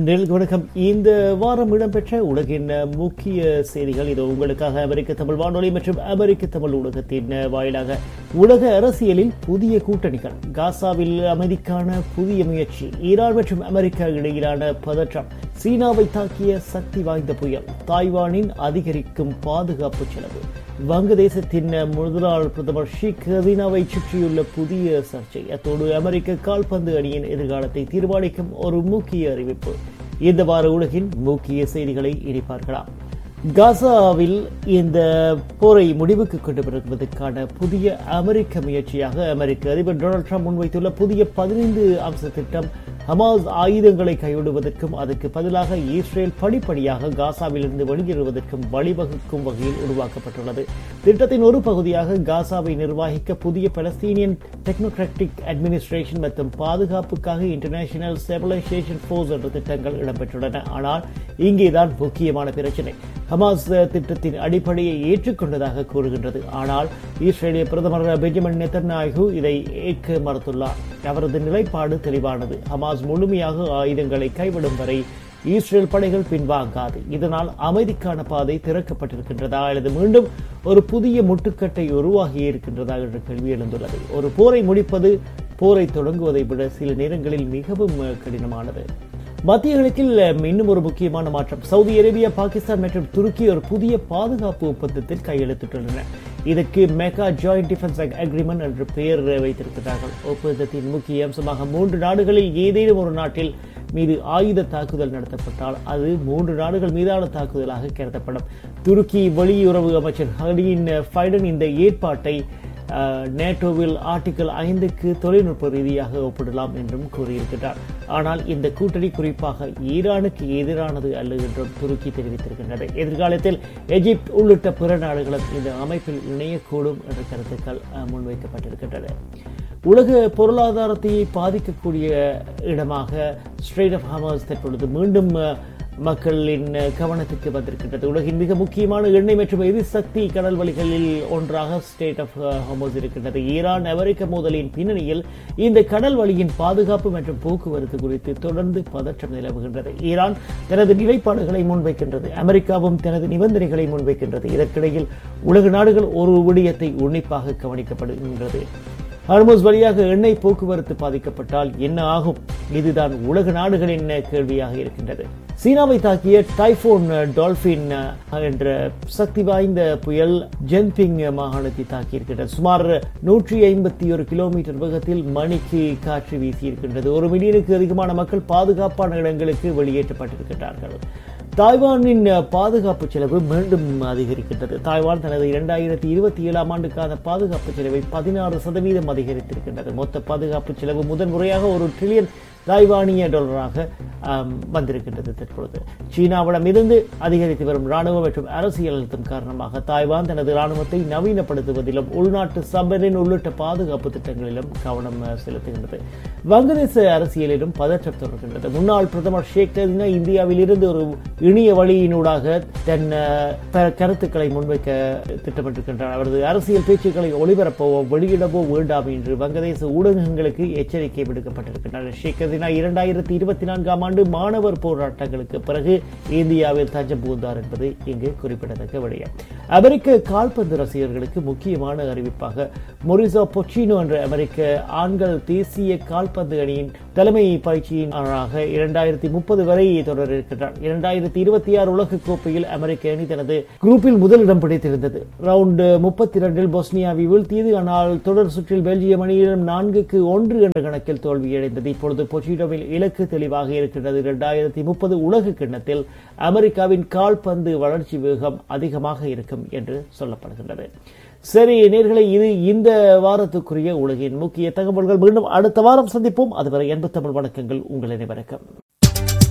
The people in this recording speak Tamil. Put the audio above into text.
வணக்கம். இந்த வாரம் இடம்பெற்ற உலகின் முக்கிய செய்திகள் இது உங்களுக்காக அமெரிக்க தமிழ் வானொலி மற்றும் அமெரிக்க தமிழ் ஊடகத்தின் வாயிலாக. உலக அரசியலில் புதிய கூட்டணிகள், காசாவில் அமைதிக்கான புதிய முயற்சி, ஈரான் மற்றும் அமெரிக்கா இடையிலான பதற்றம், சீனாவை தாக்கிய சக்தி வாய்ந்த புயல், தாய்வானின் அதிகரிக்கும் பாதுகாப்பு செலவு, வங்கதேசத்தின் முன்னாள் பிரதமர் ஷேக் ஹசீனாவை சுற்றியுள்ள புதிய சர்ச்சை, அத்தோடு அமெரிக்க கால்பந்து அணியின் எதிர்காலத்தை தீர்மானிக்கும் ஒரு முக்கிய அறிவிப்பு. இந்த வார உலகின் முக்கிய செய்திகளை இனி பார்க்கலாம். காசாவில் இந்த போரை முடிவுக்கு கொண்டு வருவதற்கான புதிய அமெரிக்க முயற்சியாக அமெரிக்க அதிபர் டொனால்ட் ட்ரம்ப் முன்வைத்துள்ள புதிய 15 அம்ச திட்டம் ஹமாஸ் ஆயுதங்களை கைவிடுவதற்கும் அதற்கு பதிலாக இஸ்ரேல் படிப்படியாக காசாவிலிருந்து வெளியேறுவதற்கும் வழிவகுக்கும் வகையில் உருவாக்கப்பட்டுள்ளது. திட்டத்தின் ஒரு பகுதியாக காசாவை நிர்வகிக்க புதிய பலஸ்தீனியன் டெக்னோக்ராட்டிக் அட்மினிஸ்ட்ரேஷன் மற்றும் பாதுகாப்புக்காக இன்டர்நேஷனல் ஸ்டெபிலைசேஷன் போர்ஸ் என்ற திட்டங்கள் இடம்பெற்றுள்ளன. ஆனால் இங்கேதான் முக்கியமான பிரச்சனை. ஹமாஸ் திட்டத்தின் அடிப்படையை ஏற்றுக்கொண்டதாக கூறுகின்றது. ஆனால் இஸ்ரேலிய பிரதமர் பெஞ்சமின் நெதன்யாகு இதை ஏற்க மறுத்துள்ளார். அவரது நிலைப்பாடு தெளிவானது. ஹமாஸ் முழுமையாக ஆயுதங்களை கைவிடும் வரை இஸ்ரேல் படைகள் பின்வாங்காது. இதனால் அமைதிக்கான பாதை திறக்கப்பட்டிருக்கின்றதா அல்லது மீண்டும் ஒரு புதிய முட்டுக்கட்டை உருவாகி இருக்கின்றதா என்ற கேள்வி எழுந்துள்ளது. ஒரு போரை முடிப்பது போரை தொடங்குவதை விட சில நேரங்களில் மிகவும் கடினமானது. மத்திய கிழக்கில் இன்னும் ஒரு முக்கியமான மாற்றம். சவுதி அரேபியா, பாகிஸ்தான் மற்றும் துருக்கி ஒரு புதிய பாதுகாப்பு ஒப்பந்தத்தில் கையெழுத்திட்டுள்ளன. இதற்கு மெகா ஜாயிண்ட் டிஃபென்ஸ் அக்ரிமெண்ட் என்று பெயர் வைத்திருக்கிறார்கள். ஒப்பந்தத்தின் முக்கிய அம்சமாக 3 நாடுகளில் ஏதேனும் ஒரு நாட்டில் மீது ஆயுத தாக்குதல் நடத்தப்பட்டால் அது 3 நாடுகள் மீதான தாக்குதலாக கருதப்படும். துருக்கி வெளியுறவு அமைச்சர் ஹலீன் ஃபைடன் இந்த ஏற்பாட்டை நேட்டோவில் ஆர்டிகிள் 5க்கு தொழில்நுட்ப ரீதியாக ஒப்பிடலாம் என்றும் கூறியிருக்கிறார். ஆனால் இந்த கூட்டணி குறிப்பாக ஈரானுக்கு எதிரானது அல்ல என்றும் துருக்கி தெரிவித்திருக்கின்றது. எதிர்காலத்தில் எகிப்து உள்ளிட்ட பிற நாடுகளும் இந்த அமைப்பில் இணையக்கூடும் என்ற கருத்துக்கள் முன்வைக்கப்பட்டிருக்கின்றன. உலக பொருளாதாரத்தை பாதிக்கக்கூடிய இடமாக ஸ்ட்ரெய்ட் ஆஃப் ஹார்மஸ் தற்பொழுது மீண்டும் மக்களின் கவனத்துக்கு வந்திருக்கின்றது. உலகின் மிக முக்கியமான எண்ணெய் மற்றும் எரிசக்தி கடல் வழிகளில் ஒன்றாக ஸ்ட்ரெய்ட் ஆஃப் ஹார்மஸ் இருக்கின்றது. ஈரான் அமெரிக்க மோதலின் பின்னணியில் இந்த கடல் வழியின் பாதுகாப்பு மற்றும் போக்குவரத்து குறித்து தொடர்ந்து பதற்றம் நிலவுகின்றது. ஈரான் தனது நிலைப்பாடுகளை முன்வைக்கின்றது, அமெரிக்காவும் தனது நிபந்தனைகளை முன்வைக்கின்றது. இதற்கிடையில் உலக நாடுகள் ஒரு விடயத்தை உன்னிப்பாக கவனிக்கப்படுகின்றது. ஹார்மஸ் வழியாக எண்ணெய் போக்குவரத்து பாதிக்கப்பட்டால் என்ன ஆகும்? இதுதான் உலக நாடுகளின் கேள்வியாக இருக்கின்றது. சீனாவை தாக்கிய டைபோன் டால்பின் என்ற சக்தி வாய்ந்த புயல் ஜென்பிங் மாகாணத்தை தாக்கியிருக்கின்றது. சுமார் 151 கிலோமீட்டர் வேகத்தில் மணிக்கு காற்று வீசியிருக்கின்றது. 1 மில்லியனுக்கு அதிகமான மக்கள் பாதுகாப்பான இடங்களுக்கு வெளியேற்றப்பட்டிருக்கிறார்கள். தாய்வானின் பாதுகாப்பு செலவு மீண்டும் அதிகரிக்கின்றது. தாய்வான் தனது 2027 ஆண்டுக்கான பாதுகாப்பு செலவை 16% அதிகரித்திருக்கின்றது. மொத்த பாதுகாப்பு செலவு முதன்முறையாக $1 டிரில்லியன் தாய்வானிய டாலராக வந்திருக்கின்றது. தற்பொழுது சீனாவிடம் இருந்து அதிகரித்து வரும் ராணுவ மற்றும் அரசியல் அழுத்தம் காரணமாக தாய்வான் தனது ராணுவத்தை நவீனப்படுத்துவதிலும் உள்நாட்டு சப்மரீன் உள்ளிட்ட பாதுகாப்பு திட்டங்களிலும் கவனம் செலுத்துகின்றது. வங்கதேச அரசியலிலும் பதற்றம் தொடர்கின்றது. முன்னாள் பிரதமர் ஷேக் ஹசீனா இந்தியாவில் இருந்து ஒரு இணைய வழியினூடாக தன் கருத்துக்களை முன்வைக்க திட்டமிட்டிருக்கின்றார். அவரது அரசியல் பேச்சுக்களை ஒளிபரப்பவோ வெளியிடவோ வேண்டாம் என்று வங்கதேச ஊடகங்களுக்கு எச்சரிக்கை விடுக்கப்பட்டிருக்கின்றனர். ஷேக் ஹசீனா 2024 ஆண்டு மாணவர் போராட்டங்களுக்கு பிறகு இந்தியாவில் தஞ்சம் புகுந்தார் என்பது இங்கு குறிப்பிடத்தக்க விடயம். அமெரிக்க கால்பந்து ரசிகர்களுக்கு முக்கியமான அறிவிப்பாக மொரிசோ பொச்சினோ என்ற அமெரிக்க ஆண்கள் தேசிய கால்பந்து அணியின் தலைமை பயிற்சியாளராக 2030 வரை தொடர இருக்கின்றார். 2026 உலக கோப்பையில் அமெரிக்க அணி தனது குரூப்பில் முதலிடம் பிடித்திருந்தது. ரவுண்ட் 32 பொஸ்னியாவை வீழ்த்தியது. ஆனால் தொடர் சுற்றில் பெல்ஜியம் அணியிடம் 4-1 என்ற கணக்கில் தோல்வியடைந்தது. இப்பொழுது பொச்சினோவில் இலக்கு தெளிவாக இருக்கின்றது. 2030 உலக கிண்ணத்தில் அமெரிக்காவின் கால்பந்து வளர்ச்சி வேகம் அதிகமாக இருக்கும் என்று சொல்லப்படுகின்றது. சரி நேயர்களே, இது இந்த வாரத்துக்குரிய உலகின் முக்கிய தகவல்கள். மீண்டும் அடுத்த வாரம் சந்திப்போம். அதுவரை அன்பு தமிழ் வணக்கங்கள் உங்கள் அனைவருக்கும்.